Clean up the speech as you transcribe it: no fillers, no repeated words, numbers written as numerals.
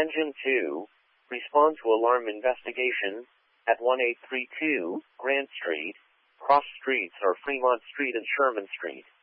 Engine 2, respond to alarm investigation at 1832 Grand Street. Cross streets are Fremont Street and Sherman Street.